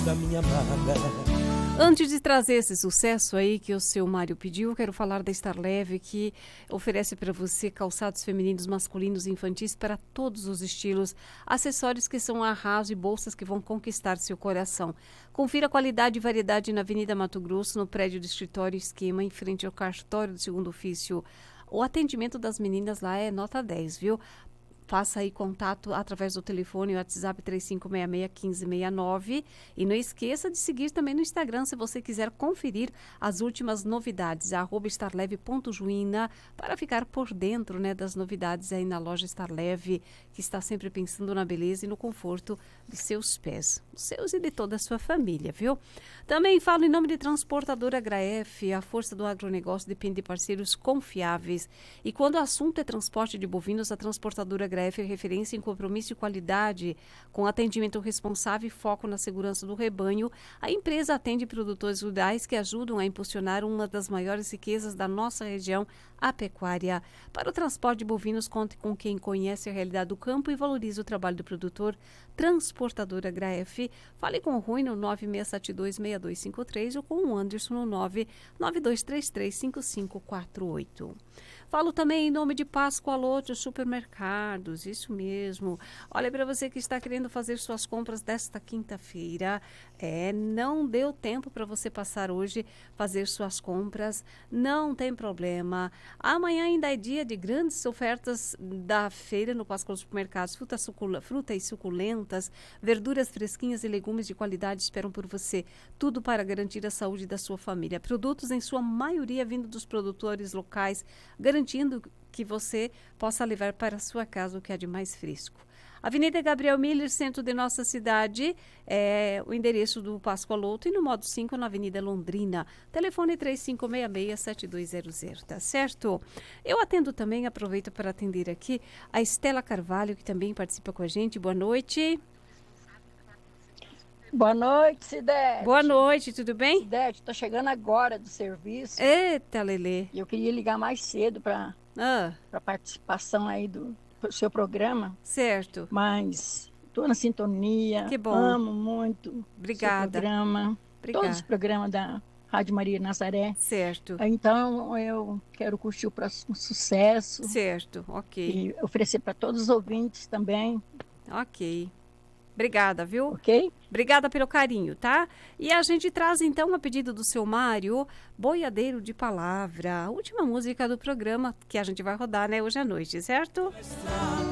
da minha amada. Antes de trazer esse sucesso aí que o seu Mário pediu, quero falar da Estar Leve, que oferece para você calçados femininos, masculinos e infantis para todos os estilos, acessórios que são arraso e bolsas que vão conquistar seu coração. Confira a qualidade e variedade na Avenida Mato Grosso, no prédio do escritório Esquema, em frente ao cartório do segundo ofício. O atendimento das meninas lá é nota 10, viu? Faça aí contato através do telefone WhatsApp 3566-1569 e não esqueça de seguir também no Instagram se você quiser conferir as últimas novidades, @estarleve.juína, para ficar por dentro, né, das novidades aí na loja Estar Leve, que está sempre pensando na beleza e no conforto de seus pés, os seus e de toda a sua família, viu? Também falo em nome de Transportadora Graef. A força do agronegócio depende de parceiros confiáveis e quando o assunto é transporte de bovinos, a Transportadora Graef é referência em compromisso e qualidade, com atendimento responsável e foco na segurança do rebanho. A empresa atende produtores rurais que ajudam a impulsionar uma das maiores riquezas da nossa região, a pecuária. Para o transporte de bovinos, conte com quem conhece a realidade do campo e valoriza o trabalho do produtor. Transportadora Graef. Fale com o Rui no 96726253 ou com o Anderson no 992335548. Falo também em nome de Páscoa Lote Supermercados, isso mesmo. Olha, para você que está querendo fazer suas compras desta quinta-feira, não deu tempo para você passar hoje, fazer suas compras, não tem problema. Amanhã ainda é dia de grandes ofertas da feira no Páscoa Lote Supermercados, fruta e suculentas, verduras fresquinhas e legumes de qualidade esperam por você. Tudo para garantir a saúde da sua família. Produtos em sua maioria vindo dos produtores locais, garantindo que você possa levar para a sua casa o que há de mais fresco. Avenida Gabriel Miller, centro de nossa cidade, é o endereço do Páscoa Loto, e no modo 5, na Avenida Londrina. Telefone 3566-7200, tá certo? Eu atendo também, aproveito para atender aqui a Estela Carvalho, que também participa com a gente. Boa noite. Boa noite, Cidete. Boa noite, tudo bem? Cidete, tô chegando agora do serviço. Eita, Lelê. E eu queria ligar mais cedo para participação aí do seu programa. Certo. Mas tô na sintonia. Que bom. Amo muito. Obrigada. O seu programa. Obrigada. Todos os programas da Rádio Maria Nazaré. Certo. Então eu quero curtir o próximo sucesso. Certo, ok. E oferecer para todos os ouvintes também. Ok. Obrigada, viu? Ok? Obrigada pelo carinho, tá? E a gente traz, então, a pedido do seu Mário, Boiadeiro de Palavra, a última música do programa que a gente vai rodar, né, hoje à noite, certo?